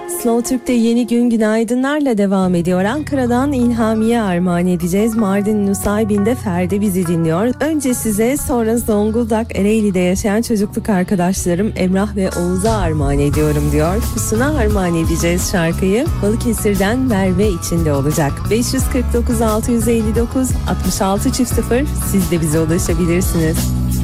Slow Türk'te yeni gün günaydınlarla devam ediyor. Ankara'dan İlhamiye armağan edeceğiz. Mardin Nusaybin'de Ferdi bizi dinliyor. Önce size, sonra Zonguldak Ereğli'de yaşayan çocukluk arkadaşlarım Emrah ve Oğuz'a armağan ediyorum diyor. Füsun'a armağan edeceğiz şarkıyı. Balıkesir'den Merve içinde olacak. 549 659 66 00, siz de bize ulaşabilirsiniz.